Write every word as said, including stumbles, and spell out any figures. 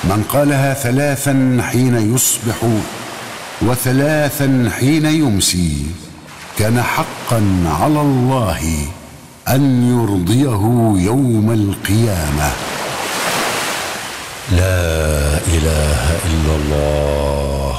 من قالها ثلاثا حين يصبح وثلاثا حين يمسي كان حقا على الله أن يرضيه يوم القيامة. لا إله إلا الله